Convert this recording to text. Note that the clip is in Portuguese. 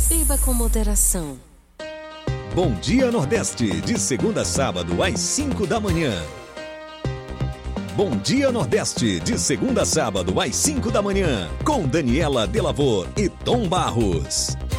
Beba com moderação. Bom Dia Nordeste, de segunda a sábado às 5 da manhã. Bom Dia Nordeste, de segunda a sábado às 5 da manhã, com Daniela Delavor e Tom Barros.